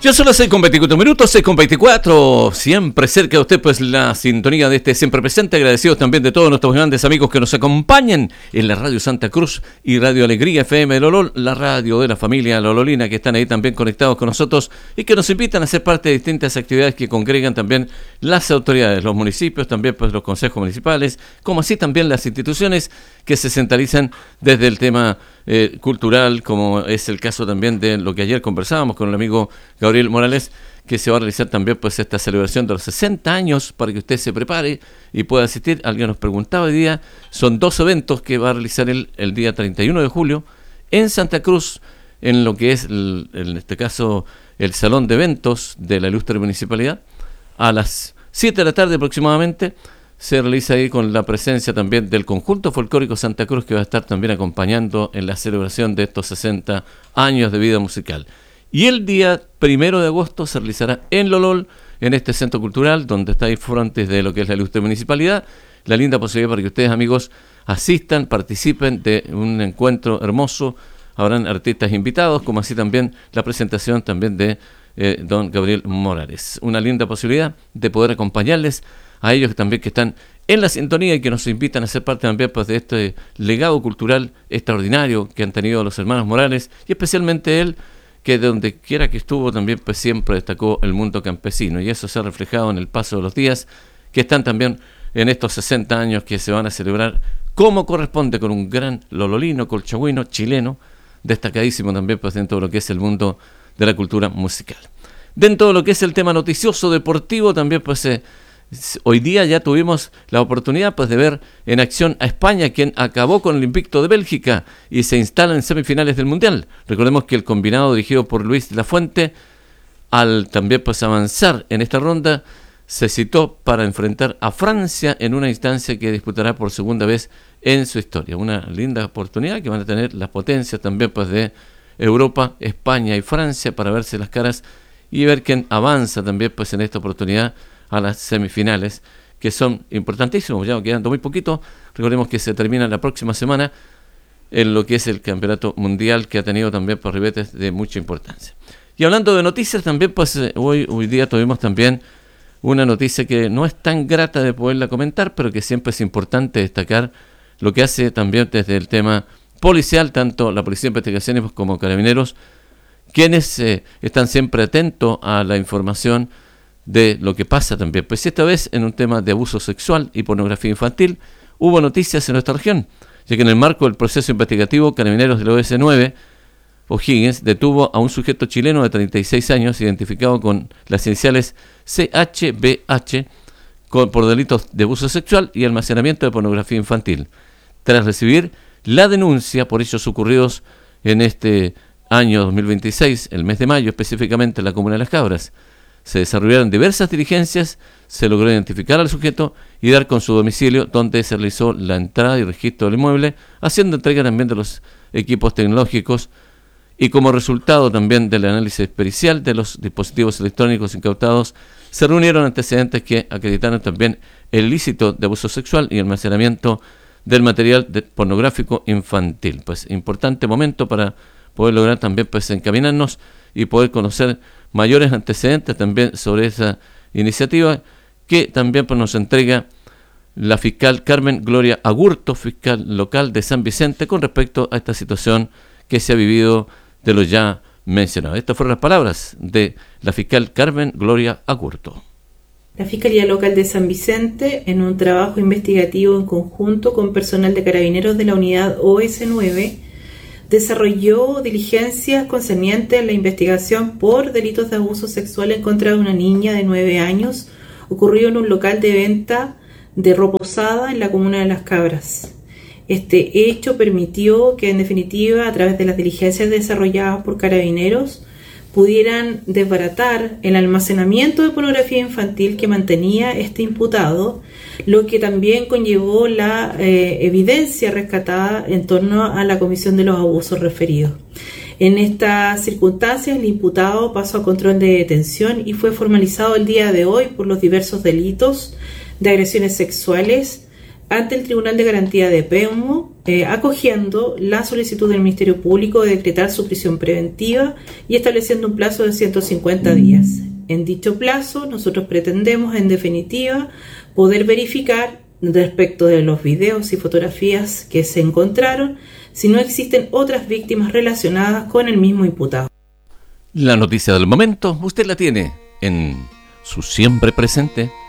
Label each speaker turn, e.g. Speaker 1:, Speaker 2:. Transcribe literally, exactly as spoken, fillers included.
Speaker 1: Ya son las seis con veinticuatro minutos, seis con veinticuatro, siempre cerca de usted, pues la sintonía de este siempre presente, agradecidos también de todos nuestros grandes amigos que nos acompañan en la Radio Santa Cruz y Radio Alegría F M de Lolol, la radio de la familia Lololina, que están ahí también conectados con nosotros y que nos invitan a ser parte de distintas actividades que congregan también las autoridades, los municipios, también pues los consejos municipales, como así también las instituciones que se centralizan desde el tema eh, cultural, como es el caso también de lo que ayer conversábamos con el amigo Gabriel Morales, que se va a realizar también pues esta celebración de los sesenta años para que usted se prepare y pueda asistir. Alguien nos preguntaba hoy día, son dos eventos que va a realizar él el día treinta y uno de julio en Santa Cruz, en lo que es el, en este caso el salón de eventos de la ilustre municipalidad, a las siete de la tarde aproximadamente. Se realiza ahí con la presencia también del conjunto folclórico Santa Cruz, que va a estar también acompañando en la celebración de estos sesenta años de vida musical. Y el día primero de agosto se realizará en Lolol, en este centro cultural, donde está ahí frontes de lo que es la ilustre municipalidad, la linda posibilidad para que ustedes, amigos, asistan, participen de un encuentro hermoso. Habrán artistas invitados, como así también la presentación también de eh, don Gabriel Morales. Una linda posibilidad de poder acompañarles a ellos también que están en la sintonía y que nos invitan a ser parte también pues, de este legado cultural extraordinario que han tenido los hermanos Morales, y especialmente él, que de donde quiera que estuvo también pues siempre destacó el mundo campesino, y eso se ha reflejado en el paso de los días, que están también en estos sesenta años que se van a celebrar como corresponde, con un gran lololino, colchagüino, chileno, destacadísimo también pues dentro de lo que es el mundo de la cultura musical. Dentro de lo que es el tema noticioso deportivo también pues eh, hoy día ya tuvimos la oportunidad pues de ver en acción a España, quien acabó con el invicto de Bélgica y se instala en semifinales del Mundial. Recordemos que el combinado dirigido por Luis Lafuente, al también pues avanzar en esta ronda, se citó para enfrentar a Francia en una instancia que disputará por segunda vez en su historia. Una linda oportunidad que van a tener las potencias también pues de Europa, España y Francia, para verse las caras y ver quién avanza también pues en esta oportunidad a las semifinales, que son importantísimos, ya quedando muy poquito. Recordemos que se termina la próxima semana en lo que es el campeonato mundial, que ha tenido también por ribetes de mucha importancia. Y hablando de noticias también, pues hoy, hoy día tuvimos también una noticia que no es tan grata de poderla comentar, pero que siempre es importante destacar lo que hace también desde el tema policial, tanto la Policía de Investigaciones como Carabineros, quienes eh, están siempre atentos a la información de lo que pasa también. Pues esta vez en un tema de abuso sexual y pornografía infantil hubo noticias en nuestra región, ya que en el marco del proceso investigativo, Carabineros del O S nueve O'Higgins detuvo a un sujeto chileno de treinta y seis años, identificado con las iniciales C H B H, con, por delitos de abuso sexual y almacenamiento de pornografía infantil, tras recibir la denuncia por hechos ocurridos en este año dos mil veintiséis, el mes de mayo, específicamente en la comuna de Las Cabras. Se desarrollaron diversas diligencias, se logró identificar al sujeto y dar con su domicilio, donde se realizó la entrada y registro del inmueble, haciendo entrega también de los equipos tecnológicos, y como resultado también del análisis pericial de los dispositivos electrónicos incautados, se reunieron antecedentes que acreditaron también el ilícito de abuso sexual y almacenamiento del material de pornográfico infantil. Pues importante momento para poder lograr también pues encaminarnos y poder conocer mayores antecedentes también sobre esa iniciativa, que también pues nos entrega la fiscal Carmen Gloria Agurto, fiscal local de San Vicente, con respecto a esta situación que se ha vivido de lo ya mencionado. Estas fueron las palabras de la fiscal Carmen Gloria Agurto.
Speaker 2: La Fiscalía Local de San Vicente, en un trabajo investigativo en conjunto con personal de Carabineros de la unidad O S nueve, desarrolló diligencias concernientes a la investigación por delitos de abuso sexual en contra de una niña de nueve años, ocurrido en un local de venta de ropa usada en la comuna de Las Cabras. Este hecho permitió que, en definitiva, a través de las diligencias desarrolladas por Carabineros, pudieran desbaratar el almacenamiento de pornografía infantil que mantenía este imputado, lo que también conllevó la eh, evidencia rescatada en torno a la comisión de los abusos referidos. En estas circunstancias, el imputado pasó a control de detención y fue formalizado el día de hoy por los diversos delitos de agresiones sexuales, ante el Tribunal de Garantía de Peumo, eh, acogiendo la solicitud del Ministerio Público de decretar su prisión preventiva y estableciendo un plazo de ciento cincuenta días. En dicho plazo, nosotros pretendemos, en definitiva, poder verificar respecto de los videos y fotografías que se encontraron, si no existen otras víctimas relacionadas con el mismo imputado.
Speaker 1: La noticia del momento, usted la tiene en su siempre presente